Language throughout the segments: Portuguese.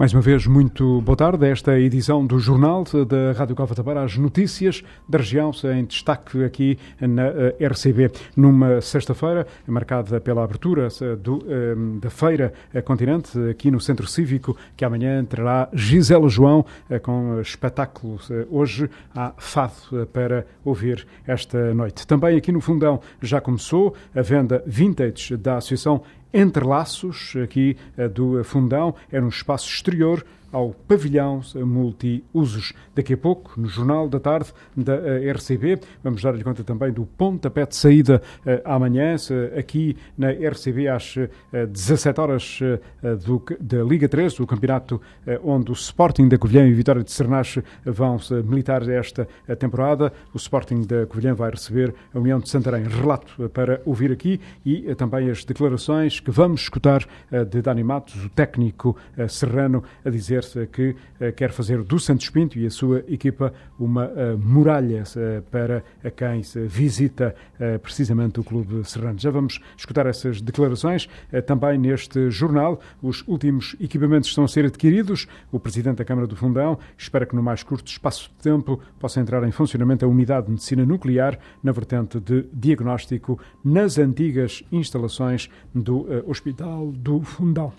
Mais uma vez, muito boa tarde. Esta edição do Jornal da Rádio Cova da Beira, as notícias da região em destaque aqui na RCB. Numa sexta-feira, marcada pela abertura da Feira Continente, aqui no Centro Cívico, que amanhã terá Gisela João com espetáculo. Hoje há fado para ouvir esta noite. Também aqui no Fundão já começou a venda vintage da Associação Entrelaços, aqui do Fundão, é um espaço exterior ao pavilhão multiusos. Daqui a pouco, no Jornal da Tarde da RCB, vamos dar-lhe conta também do pontapé de saída amanhã, aqui na RCB, às 17 horas da Liga 3, do campeonato onde o Sporting da Covilhã e o Vitória de Sernache vão militar esta temporada. O Sporting da Covilhã vai receber a União de Santarém. Relato para ouvir aqui e também as declarações que vamos escutar de Dani Matos, o técnico serrano, a dizer que quer fazer do Santos Pinto e a sua equipa uma muralha para quem visita precisamente o Clube Serrano. Já vamos escutar essas declarações também neste jornal. Os últimos equipamentos estão a ser adquiridos. O Presidente da Câmara do Fundão espera que no mais curto espaço de tempo possa entrar em funcionamento a unidade de medicina nuclear na vertente de diagnóstico nas antigas instalações do Hospital do Fundão.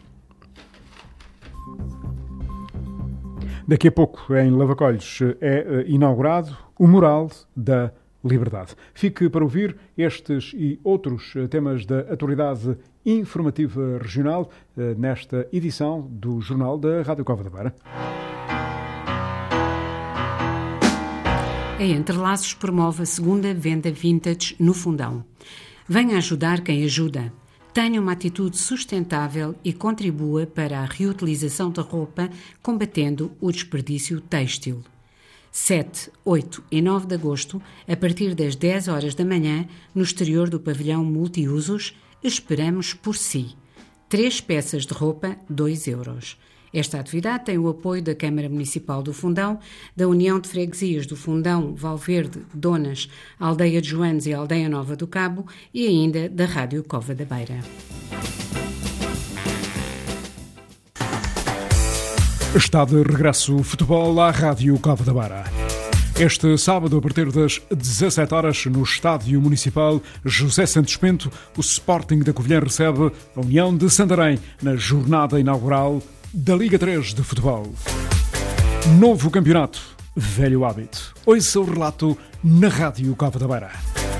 Daqui a pouco, em Lavacolhos, é inaugurado o Mural da Liberdade. Fique para ouvir estes e outros temas da atualidade informativa regional nesta edição do Jornal da Rádio Cova da Beira. A Entrelaços promove a segunda venda vintage no Fundão. Venha ajudar quem ajuda. Tenha uma atitude sustentável e contribua para a reutilização da roupa, combatendo o desperdício têxtil. 7, 8 e 9 de agosto, a partir das 10 horas da manhã, no exterior do pavilhão multiusos, esperamos por si. 3 peças de roupa, 2 euros. Esta atividade tem o apoio da Câmara Municipal do Fundão, da União de Freguesias do Fundão, Valverde, Donas, Aldeia de Joanes e Aldeia Nova do Cabo e ainda da Rádio Cova da Beira. Está de regresso o futebol à Rádio Cova da Beira. Este sábado, a partir das 17 horas, no Estádio Municipal José Santos Pinto, o Sporting da Covilhã recebe a União de Santarém na jornada inaugural da Liga 3 de futebol. Novo campeonato, velho hábito. Ouça o relato na Rádio Cova da Beira.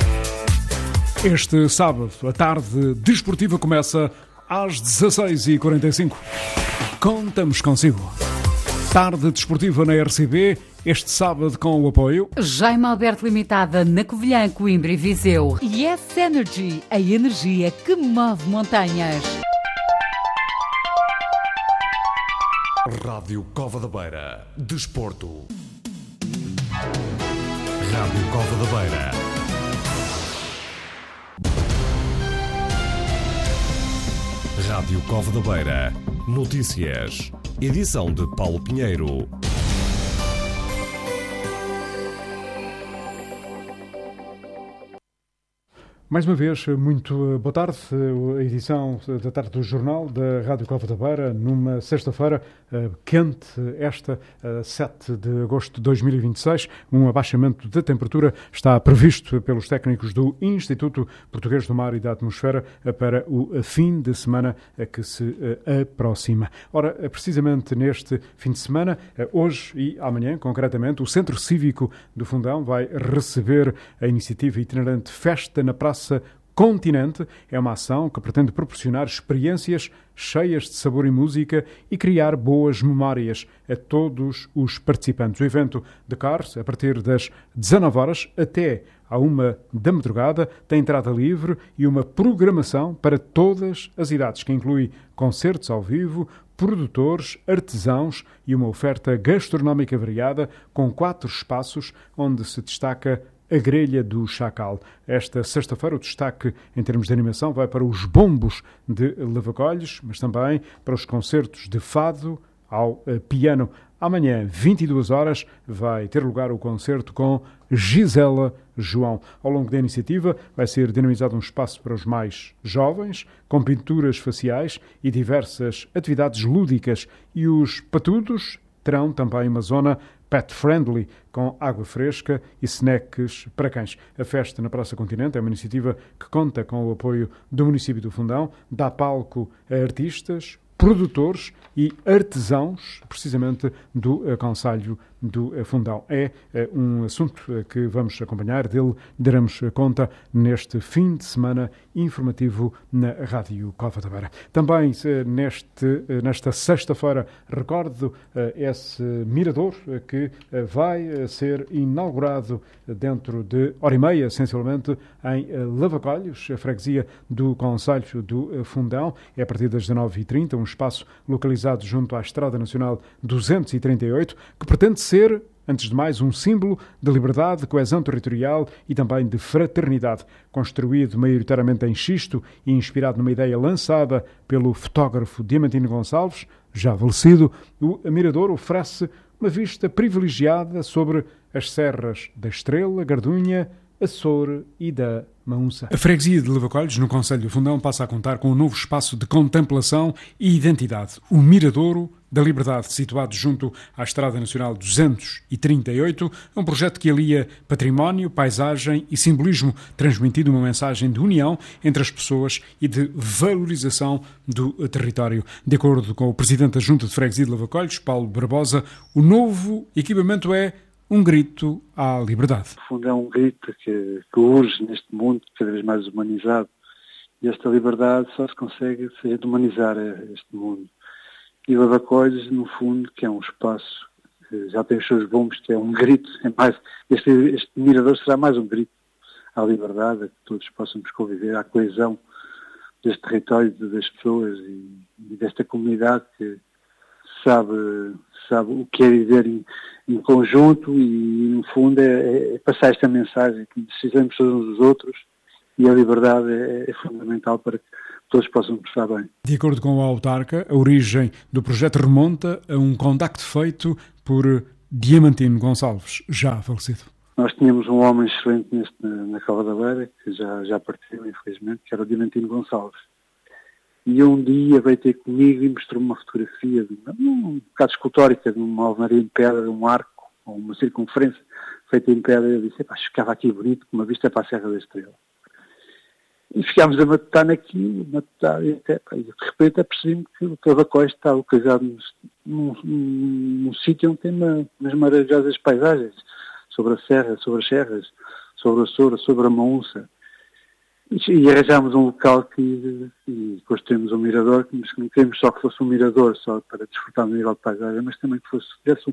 Este sábado, a tarde desportiva começa às 16h45. Contamos consigo. Tarde desportiva na RCB, este sábado com o apoio Jaime Alberto Limitada na Covilhã, Coimbra e Viseu. Yes Energy, a energia que move montanhas. Rádio Cova da Beira. Desporto. Rádio Cova da Beira. Rádio Cova da Beira. Notícias. Edição de Paulo Pinheiro. Mais uma vez, muito boa tarde. A edição da tarde do Jornal da Rádio Cova da Beira, numa sexta-feira quente, esta 7 de agosto de 2026. Um abaixamento da temperatura está previsto pelos técnicos do Instituto Português do Mar e da Atmosfera para o fim de semana que se aproxima. Ora, precisamente neste fim de semana, hoje e amanhã, concretamente, o Centro Cívico do Fundão vai receber a iniciativa itinerante Festa na Praça Continente. É uma ação que pretende proporcionar experiências cheias de sabor e música e criar boas memórias a todos os participantes. O evento decorre a partir das 19 horas até à 1 da madrugada, tem entrada livre e uma programação para todas as idades, que inclui concertos ao vivo, produtores, artesãos e uma oferta gastronómica variada com 4 espaços onde se destaca a Grelha do Chacal. Esta sexta-feira o destaque em termos de animação vai para os bombos de Lavacolhos, mas também para os concertos de fado, ao piano. Amanhã, 22 horas, vai ter lugar o concerto com Gisela João. Ao longo da iniciativa vai ser dinamizado um espaço para os mais jovens, com pinturas faciais e diversas atividades lúdicas. E os patudos terão também uma zona pet-friendly, com água fresca e snacks para cães. A festa na Praça Continente é uma iniciativa que conta com o apoio do município do Fundão, dá palco a artistas, produtores e artesãos, precisamente do concelho do Fundão. É um assunto que vamos acompanhar, dele daremos conta neste fim de semana informativo na Rádio Cova da Beira. Também nesta sexta-feira recordo esse mirador que vai ser inaugurado dentro de hora e meia, essencialmente, em Lavacolhos, a freguesia do concelho do Fundão. É a partir das 19h30, um espaço localizado junto à Estrada Nacional 238, que pretende ser, antes de mais, um símbolo de liberdade, coesão territorial e também de fraternidade. Construído maioritariamente em xisto e inspirado numa ideia lançada pelo fotógrafo Diamantino Gonçalves, já falecido, o mirador oferece uma vista privilegiada sobre as serras da Estrela, Gardunha, Açor e da Maunça. A freguesia de Lavacolhos, no concelho do Fundão, passa a contar com um novo espaço de contemplação e identidade, o Miradouro da Liberdade, situado junto à Estrada Nacional 238, um projeto que alia património, paisagem e simbolismo, transmitindo uma mensagem de união entre as pessoas e de valorização do território. De acordo com o presidente da Junta de Freguesia de Lavacolhos, Paulo Barbosa, o novo equipamento é um grito à liberdade. No fundo é um grito que urge neste mundo cada vez mais humanizado, e esta liberdade só se consegue de humanizar este mundo. E Lavacolhos, no fundo, que é um espaço que já tem os seus bombos, que é um grito, este mirador será mais um grito à liberdade, a que todos possamos conviver, à coesão deste território, das pessoas e desta comunidade que sabe o que é viver em conjunto e, no fundo, é passar esta mensagem que precisamos todos uns dos outros, e a liberdade é fundamental para que todos possam prestar bem. De acordo com a autarca, a origem do projeto remonta a um contacto feito por Diamantino Gonçalves, já falecido. Nós tínhamos um homem excelente na Cova da Beira, que já partiu, infelizmente, que era o Diamantino Gonçalves. E um dia veio ter comigo e mostrou-me uma fotografia um bocado escultórica de uma alvenaria em pedra, de um arco, ou uma circunferência feita em pedra. E eu disse, ficava aqui bonito, com uma vista para a Serra da Estrela. E ficámos a matutar naquilo, e de repente apercebi-me que o Lavacolhos está localizado num sítio onde tem umas maravilhosas paisagens, sobre a serra, sobre as serras, sobre a Açor, sobre a Maunça. E arranjámos um local e construímos um mirador, que não queríamos só que fosse um mirador, só para desfrutar do nível de paisagem, mas também que tivesse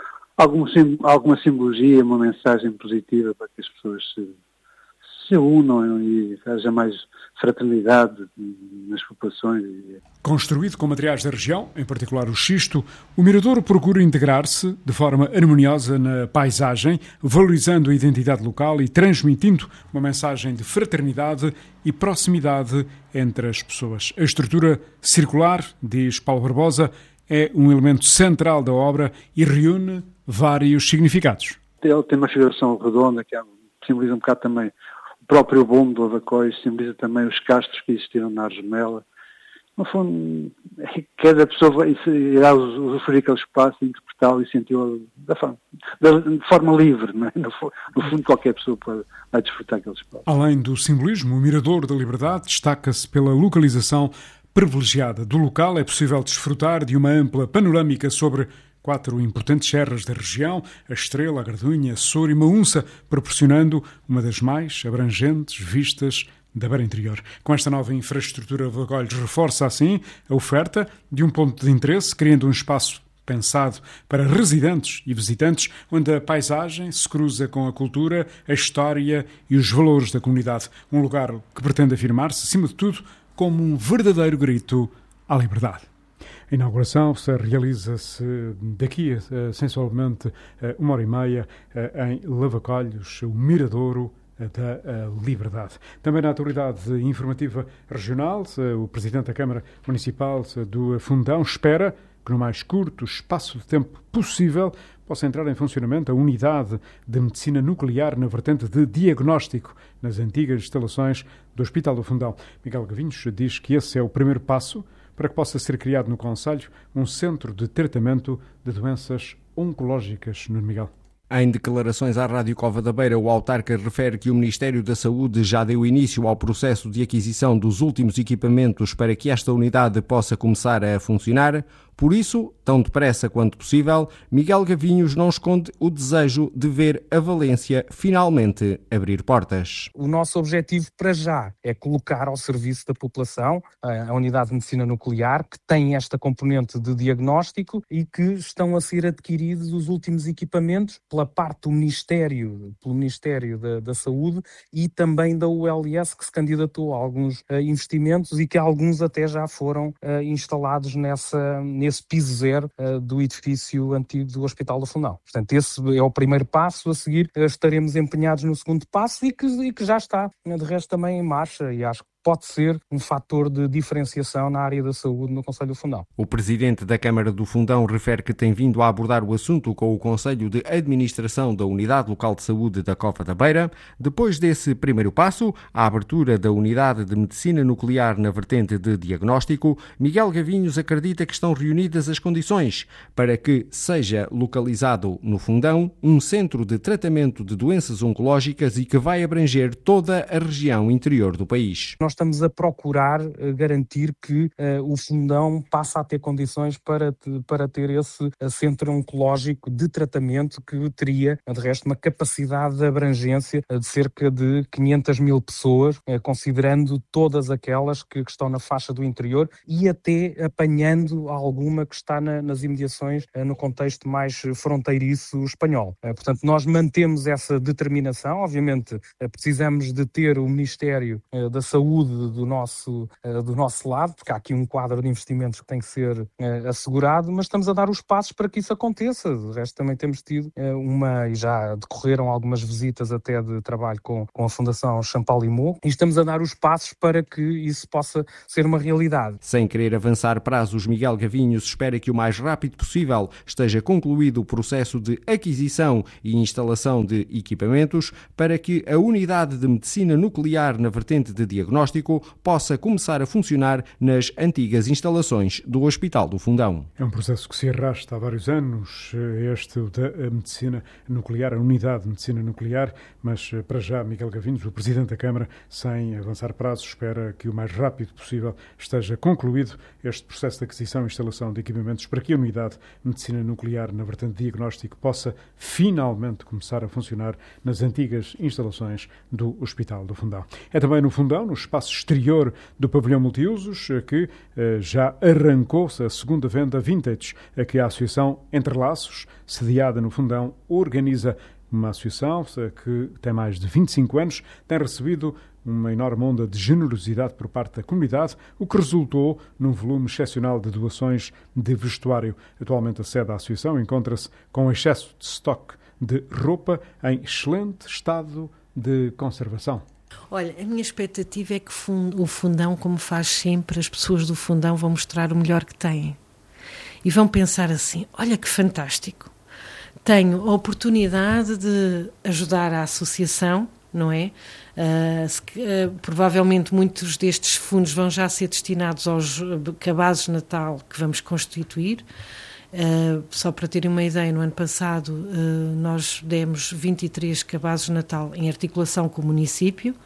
alguma simbologia, uma mensagem positiva para que as pessoas se unam e haja mais fraternidade nas populações. Construído com materiais da região, em particular o xisto, o Miradouro procura integrar-se de forma harmoniosa na paisagem, valorizando a identidade local e transmitindo uma mensagem de fraternidade e proximidade entre as pessoas. A estrutura circular, diz Paulo Barbosa, é um elemento central da obra e reúne vários significados. Ele tem uma figuração redonda que simboliza um bocado também o próprio bom do Lavacolhos, simboliza também os castros que existiram na Argemela. No fundo, cada pessoa irá usufruir aquele espaço, interpretá-lo e senti-lo de forma livre. Não é? No fundo, qualquer pessoa vai desfrutar aquele espaço. Além do simbolismo, o Miradouro da Liberdade destaca-se pela localização privilegiada do local. É possível desfrutar de uma ampla panorâmica sobre 4 importantes serras da região, a Estrela, a Gardunha, Açor e Maunça, proporcionando uma das mais abrangentes vistas da Beira Interior. Com esta nova infraestrutura, Lavacolhos reforça assim a oferta de um ponto de interesse, criando um espaço pensado para residentes e visitantes, onde a paisagem se cruza com a cultura, a história e os valores da comunidade. Um lugar que pretende afirmar-se, acima de tudo, como um verdadeiro grito à liberdade. A inauguração realiza-se daqui, sensualmente, 1h30, em Lavacolhos, o Miradouro da Liberdade. Também na Autoridade Informativa Regional, o Presidente da Câmara Municipal do Fundão espera que no mais curto espaço de tempo possível possa entrar em funcionamento a unidade de medicina nuclear na vertente de diagnóstico nas antigas instalações do Hospital do Fundão. Miguel Gavinhos diz que esse é o primeiro passo para que possa ser criado no concelho um centro de tratamento de doenças oncológicas. Nuno Miguel. Em declarações à Rádio Cova da Beira, o autarca refere que o Ministério da Saúde já deu início ao processo de aquisição dos últimos equipamentos para que esta unidade possa começar a funcionar. Por isso, tão depressa quanto possível, Miguel Gavinhos não esconde o desejo de ver a Valência finalmente abrir portas. O nosso objetivo para já é colocar ao serviço da população a unidade de medicina nuclear, que tem esta componente de diagnóstico e que estão a ser adquiridos os últimos equipamentos pela parte do Ministério, pelo Ministério da Saúde e também da ULS, que se candidatou a alguns investimentos e que alguns até já foram instalados nesse piso zero do edifício antigo do Hospital do Fundão. Portanto, esse é o primeiro passo. A seguir estaremos empenhados no segundo passo e que já está, de resto, também em marcha, e acho que pode ser um fator de diferenciação na área da saúde no Concelho do Fundão. O presidente da Câmara do Fundão refere que tem vindo a abordar o assunto com o Conselho de Administração da Unidade Local de Saúde da Cova da Beira. Depois desse primeiro passo, a abertura da Unidade de Medicina Nuclear na vertente de diagnóstico, Miguel Gavinhos acredita que estão reunidas as condições para que seja localizado no Fundão um centro de tratamento de doenças oncológicas e que vai abranger toda a região interior do país. Nós estamos a procurar garantir que o Fundão passe a ter condições para ter esse centro oncológico de tratamento que teria, de resto, uma capacidade de abrangência de cerca de 500 mil pessoas, considerando todas aquelas que estão na faixa do interior e até apanhando alguma que está nas imediações no contexto mais fronteiriço espanhol. Portanto, nós mantemos essa determinação. Obviamente, precisamos de ter o Ministério da Saúde do nosso lado, porque há aqui um quadro de investimentos que tem que ser assegurado, mas estamos a dar os passos para que isso aconteça. De resto, também temos tido e já decorreram algumas visitas até de trabalho com a Fundação Champalimau, e estamos a dar os passos para que isso possa ser uma realidade. Sem querer avançar prazos, Miguel Gavinhos espera que o mais rápido possível esteja concluído o processo de aquisição e instalação de equipamentos para que a unidade de medicina nuclear na vertente de diagnóstico possa começar a funcionar nas antigas instalações do Hospital do Fundão. É um processo que se arrasta há vários anos, este da medicina nuclear, a unidade de medicina nuclear, mas para já Miguel Gavinhos, o Presidente da Câmara, sem avançar prazos, espera que o mais rápido possível esteja concluído este processo de aquisição e instalação de equipamentos para que a unidade de medicina nuclear na vertente de diagnóstico possa finalmente começar a funcionar nas antigas instalações do Hospital do Fundão. É também no Fundão, no espaço exterior do pavilhão multiusos, que já arrancou-se a segunda venda vintage, a que a Associação Entrelaços, sediada no Fundão, organiza. Uma associação que tem mais de 25 anos, tem recebido uma enorme onda de generosidade por parte da comunidade, o que resultou num volume excepcional de doações de vestuário. Atualmente a sede da associação encontra-se com excesso de estoque de roupa em excelente estado de conservação. Olha, a minha expectativa é que o Fundão, como faz sempre, as pessoas do Fundão vão mostrar o melhor que têm. E vão pensar assim, olha que fantástico, tenho a oportunidade de ajudar a associação, não é? Provavelmente muitos destes fundos vão já ser destinados aos cabazes de Natal que vamos constituir. Só para terem uma ideia, no ano passado nós demos 23 cabazes de Natal em articulação com o município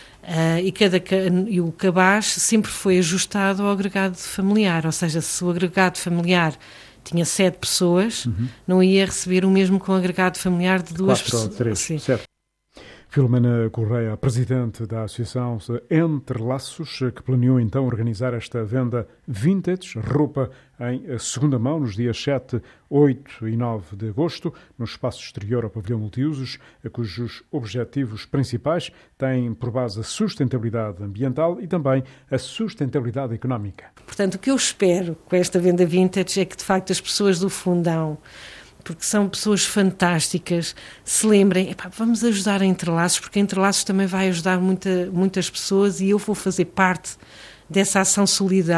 e o cabaz sempre foi ajustado ao agregado familiar, ou seja, se o agregado familiar tinha 7 pessoas, não ia receber o mesmo com o agregado familiar de 2 pessoas. 4 ou 3, sim. Certo. Filomena Correia, presidente da Associação Entrelaços, que planeou então organizar esta venda vintage, roupa em segunda mão, nos dias 7, 8 e 9 de agosto, no espaço exterior ao pavilhão multiusos, cujos objetivos principais têm por base a sustentabilidade ambiental e também a sustentabilidade económica. Portanto, o que eu espero com esta venda vintage é que, de facto, as pessoas do Fundão, porque são pessoas fantásticas, se lembrem, vamos ajudar a Entrelaços, porque a Entrelaços também vai ajudar muitas pessoas e eu vou fazer parte dessa ação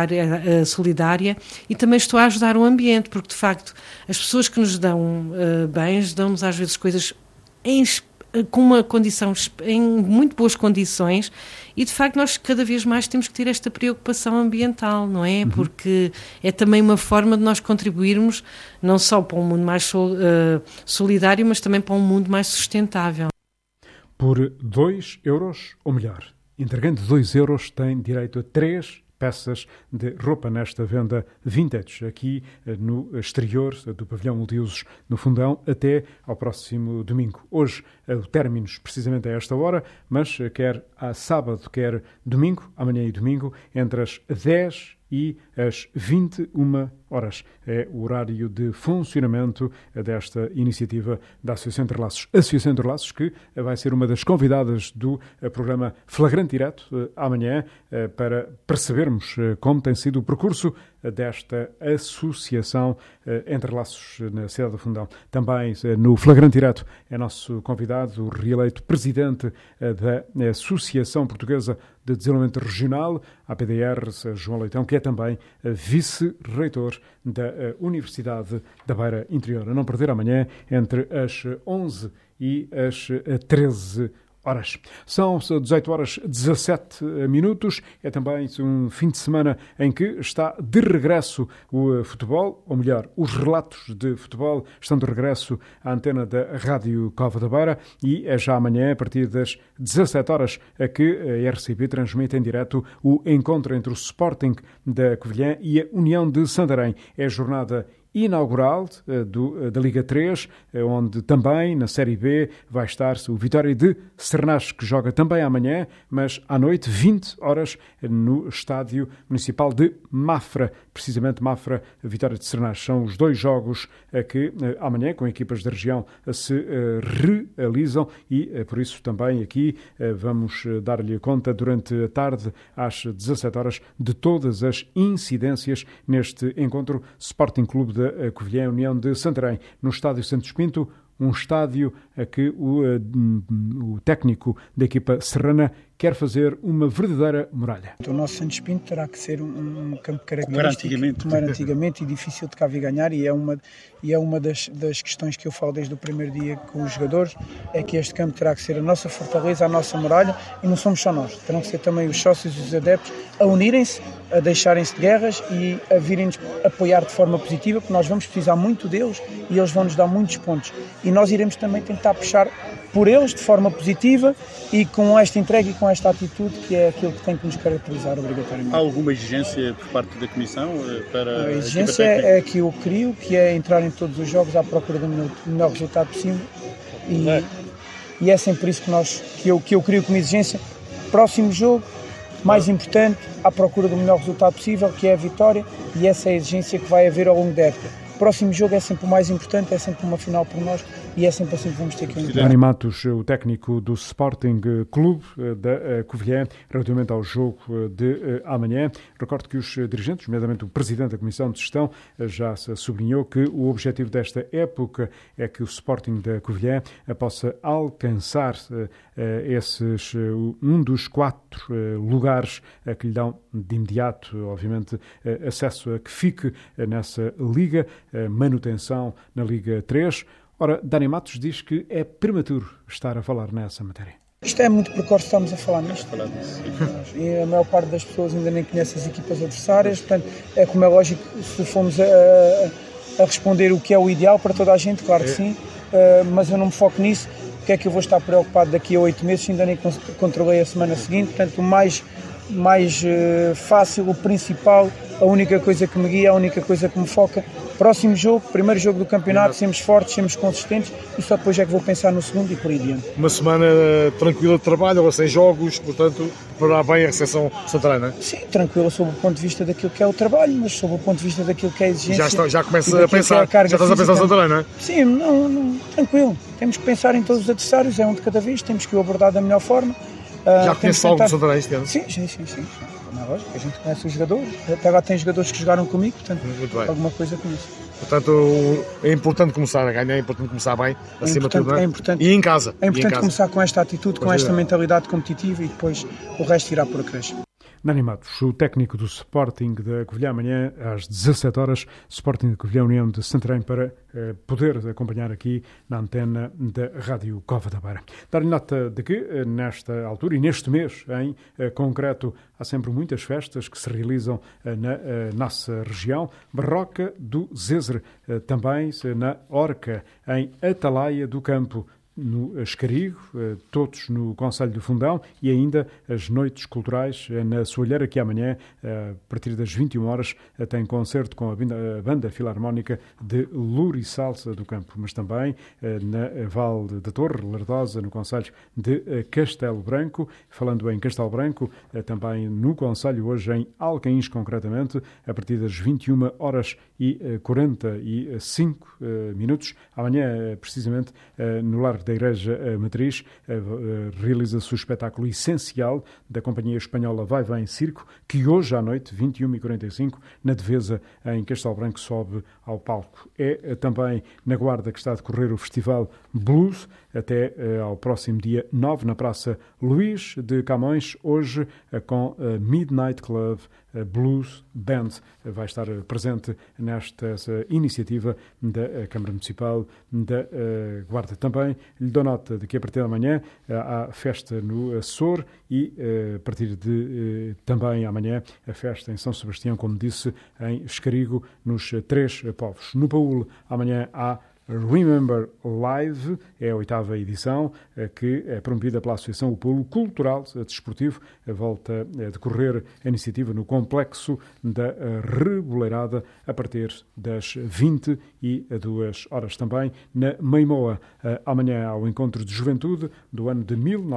solidária e também estou a ajudar o ambiente, porque de facto as pessoas que nos dão bens dão-nos às vezes coisas com uma condição, em muito boas condições, e de facto nós cada vez mais temos que ter esta preocupação ambiental, não é? Porque é também uma forma de nós contribuirmos não só para um mundo mais solidário, mas também para um mundo mais sustentável. Por 2 euros, ou melhor, entregando 2 euros tem direito a 3 peças de roupa nesta venda vintage aqui no exterior do pavilhão multiusos no Fundão até ao próximo domingo. Hoje o término precisamente a esta hora, mas quer a sábado, quer domingo, amanhã e domingo, entre as 10 e às 21 horas. É o horário de funcionamento desta iniciativa da Associação Interlaços. A Associação Interlaços, que vai ser uma das convidadas do programa Flagrante Direto amanhã, para percebermos como tem sido o percurso desta associação Interlaços na cidade do Fundão. Também no Flagrante Direto é nosso convidado, o reeleito presidente da Associação Portuguesa de Desenvolvimento Regional, a APDR, João Leitão, que é também vice-reitor da Universidade da Beira Interior. A não perder amanhã entre as 11 e as 13 horas. São 18 horas 17 minutos. É também um fim de semana em que está de regresso o futebol, ou melhor, os relatos de futebol estão de regresso à antena da Rádio Cova da Beira, e é já amanhã, a partir das 17 horas, a que a RCP transmite em direto o encontro entre o Sporting da Covilhã e a União de Santarém. É a jornada inaugural da Liga 3, onde também na Série B vai estar o Vitória de Sernás, que joga também amanhã, mas à noite, 20 horas, no Estádio Municipal de Mafra. Precisamente Mafra, Vitória de Sernás. São os 2 jogos que amanhã, com equipas da região, se realizam, e por isso também aqui vamos dar-lhe conta durante a tarde, às 17 horas, de todas as incidências neste encontro Sporting Clube da Covilhã, União de Santarém, no Estádio Santos Pinto, um estádio a que o técnico da equipa serrana quer fazer uma verdadeira muralha. O nosso Santos Pinto terá que ser um campo característico, como era antigamente, e difícil de cá vir ganhar, e é uma das questões que eu falo desde o primeiro dia com os jogadores, é que este campo terá que ser a nossa fortaleza, a nossa muralha, e não somos só nós, terão que ser também os sócios e os adeptos a unirem-se, a deixarem-se de guerras e a virem-nos apoiar de forma positiva, porque nós vamos precisar muito deles e eles vão nos dar muitos pontos, e nós iremos também tentar puxar por eles de forma positiva e com esta entrega e com esta atitude, que é aquilo que tem que nos caracterizar obrigatoriamente. Há alguma exigência por parte da Comissão para a exigência é que eu crio, que é entrar em todos os jogos à procura do melhor resultado possível, e é sempre isso que eu crio como exigência. Próximo jogo, mais importante, à procura do melhor resultado possível, que é a vitória, e essa é a exigência que vai haver ao longo da época. O próximo jogo é sempre o mais importante, é sempre uma final por nós, e é sempre assim que vamos ter que entrar. Dani Matos, o técnico do Sporting Clube da Covilhã, relativamente ao jogo de amanhã. Recordo que os dirigentes, nomeadamente o presidente da Comissão de Gestão, já sublinhou que o objetivo desta época é que o Sporting da Covilhã possa alcançar um dos 4 lugares que lhe dão de imediato, obviamente, acesso a que fique nessa Liga, manutenção na Liga 3. Ora, Dani Matos diz que é prematuro estar a falar nessa matéria. Isto é muito precoce, estamos a falar nisto. E a maior parte das pessoas ainda nem conhece as equipas adversárias, portanto, é como é lógico, se formos a responder o que é o ideal para toda a gente, claro que sim, mas eu não me foco nisso. O que é que eu vou estar preocupado daqui a 8 meses, ainda nem controlei a semana seguinte, portanto, o mais fácil, o principal, a única coisa que me guia, a única coisa que me foca. Próximo jogo, primeiro jogo do campeonato, sermos fortes, sermos consistentes, e só depois é que vou pensar no segundo e por aí adiante. Uma semana tranquila de trabalho, ou sem jogos, portanto, preparar bem a recepção santarana? Sim, tranquila sob o ponto de vista daquilo que é o trabalho, mas sob o ponto de vista daquilo que é a exigência. Já começa a pensar, já estás a pensar santarana? Sim, não, tranquilo. Temos que pensar em todos os adversários, é um de cada vez, temos que o abordar da melhor forma. Já conheces algo do Santarém este ano? Sim. Na lógica, a gente conhece os jogadores. Até agora tem jogadores que jogaram comigo, portanto, alguma coisa conheço. Portanto, é importante começar a ganhar, é importante começar bem, acima de tudo, não é? É importante, e em casa. É importante começar com esta atitude, com esta mentalidade competitiva, e depois o resto irá por acréscimo. Animados. O técnico do Sporting da Covilhã, amanhã às 17 horas, Sporting da Covilhã, União de Santarém, para poder acompanhar aqui na antena da Rádio Cova da Beira. Dar-lhe nota de que, nesta altura e neste mês, em concreto, há sempre muitas festas que se realizam na nossa região. Barroca do Zezer, também na Orca, em Atalaia do Campo, no Escarigo, todos no Concelho do Fundão, e ainda as noites culturais na Soalheira, que amanhã, a partir das 21 horas, tem concerto com a Banda Filarmónica de Luriçalça do Campo, mas também na Val da Torre, Lardosa, no Concelho de Castelo Branco. Falando em Castelo Branco, também no Concelho, hoje em Alcaíns, concretamente, a partir das 21 horas e 45 minutos. Amanhã, precisamente, no Largo da Igreja Matriz, realiza-se o espetáculo essencial da Companhia Espanhola Vai Vem Circo, que hoje à noite, 21h45, na Devesa, em Castelo Branco, sobe ao palco. É também na Guarda que está a decorrer o Festival Blues, até ao próximo dia 9, na Praça Luís de Camões, hoje com a Midnight Club Blues Band. Vai estar presente nesta iniciativa da Câmara Municipal da Guarda. Também lhe dou nota de que a partir da manhã há festa no Açor e a partir de também amanhã a festa em São Sebastião, como disse, em Escarigo, nos Três Povos. No Paúl, amanhã há Remember Live, é a 8ª edição, que é promovida pela Associação O Polo Cultural Desportivo. Volta a decorrer a iniciativa no Complexo da Reboleirada a partir das 22 horas. Também na Meimoa, amanhã há o Encontro de Juventude do ano de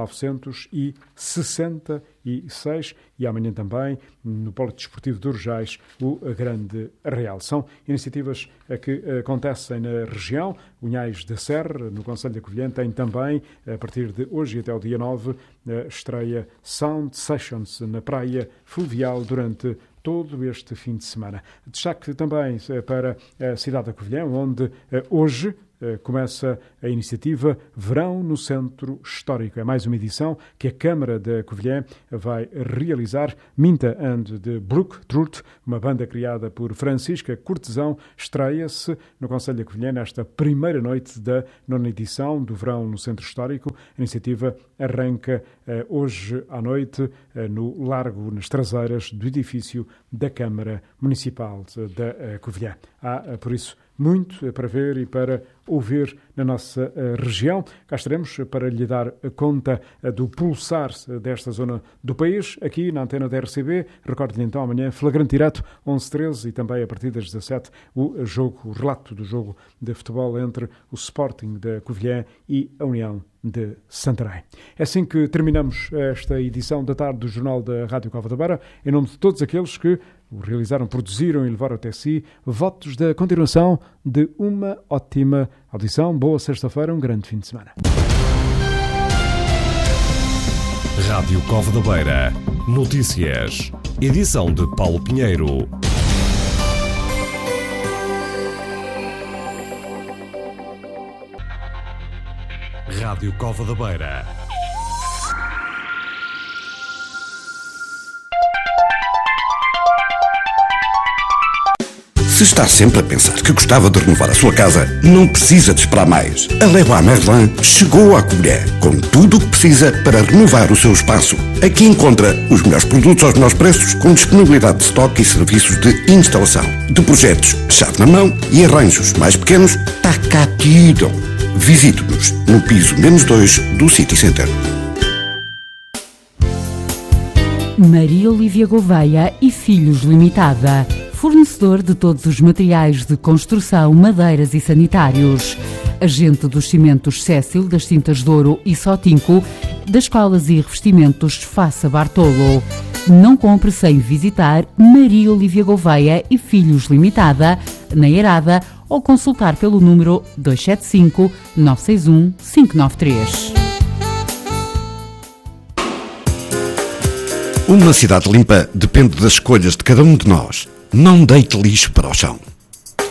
1966 e amanhã também no Polo Desportivo de Urjais o Grande Arraial. São iniciativas que acontecem na região. Unhais da Serra, no Concelho da Covilhã, tem também, a partir de hoje e até o dia 9, a estreia Sound Sessions na Praia Fluvial durante todo este fim de semana. Destaque também para a cidade da Covilhã, onde hoje começa a iniciativa Verão no Centro Histórico. É mais uma edição que a Câmara da Covilhã vai realizar. Minta and the Brook Trout, uma banda criada por Francisca Cortesão, estreia-se no Concelho da Covilhã nesta primeira noite da 9ª edição do Verão no Centro Histórico. A iniciativa arranca hoje à noite no Largo, nas traseiras do edifício da Câmara Municipal da Covilhã. Há, por isso, muito para ver e para ouvir na nossa região. Cá estaremos para lhe dar conta do pulsar desta zona do país, aqui na antena da RCB. Recorde-lhe então amanhã, flagrante direto, 11h13, e também a partir das 17h, o relato do jogo de futebol entre o Sporting da Covilhã e a União de Santarém. É assim que terminamos esta edição da tarde do Jornal da Rádio Cova da Beira. Em nome de todos aqueles que o realizaram, produziram e levaram até si, votos da continuação de uma ótima audição. Boa sexta-feira, um grande fim de semana. Rádio Cova da Beira. Notícias. Edição de Paulo Pinheiro. Rádio Cova da Beira. Se está sempre a pensar que gostava de renovar a sua casa, não precisa de esperar mais. A Leroy Merlin chegou à Covilhã com tudo o que precisa para renovar o seu espaço. Aqui encontra os melhores produtos aos melhores preços, com disponibilidade de estoque e serviços de instalação. De projetos chave na mão e arranjos mais pequenos, está cá tudo. Visite-nos no piso -2 do City Center. Maria Olívia Gouveia e Filhos Limitada. Fornecedor de todos os materiais de construção, madeiras e sanitários. Agente dos cimentos Cécil, das Tintas Douro e Sotinco, das escolas e revestimentos Faça Bartolo. Não compre sem visitar Maria Olívia Gouveia e Filhos Limitada, na Eirada, ou consultar pelo número 275 961 593. Uma cidade limpa depende das escolhas de cada um de nós. Não deite lixo para o chão.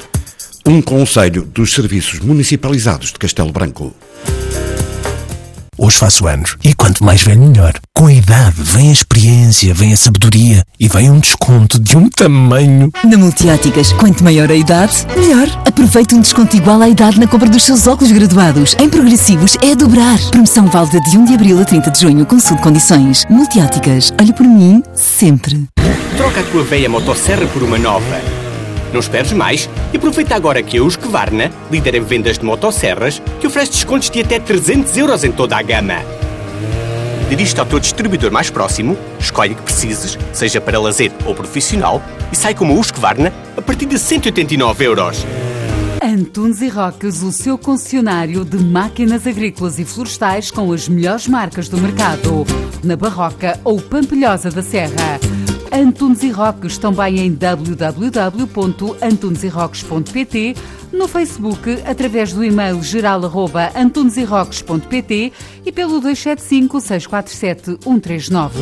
Um conselho dos serviços municipalizados de Castelo Branco. Hoje faço anos. E quanto mais velho, melhor. Com a idade vem a experiência, vem a sabedoria e vem um desconto de um tamanho. Na Multióticas, quanto maior a idade, melhor. Aproveite um desconto igual à idade na compra dos seus óculos graduados. Em progressivos é a dobrar. Promoção válida de 1 de abril a 30 de junho. Consulte condições. Multióticas. Olhe por mim, sempre. Troca a tua velha motosserra por uma nova. Não esperes mais e aproveita agora que a Husqvarna, líder em vendas de motosserras, que oferece descontos de até 300 € em toda a gama. Dirige-te ao teu distribuidor mais próximo, escolhe o que precises, seja para lazer ou profissional, e sai com uma Husqvarna a partir de 189 €. Antunes e Roques, o seu concessionário de máquinas agrícolas e florestais com as melhores marcas do mercado. Na Barroca ou Pampilhosa da Serra. Antunes e Roques, também em www.antunesirroques.pt, no Facebook, através do e-mail geral@antunesirroques.pt e pelo 275 647 139.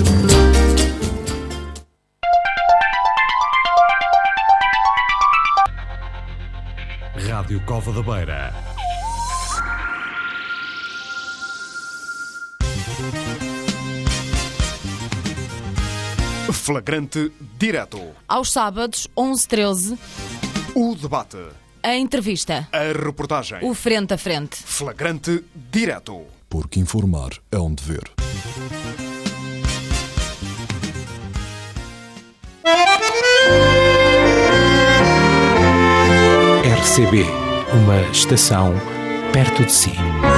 Rádio Cova da Beira. Flagrante direto. Aos sábados, 11h13. O debate. A entrevista. A reportagem. O frente a frente. Flagrante direto. Porque informar é um dever. RCB, uma estação perto de si.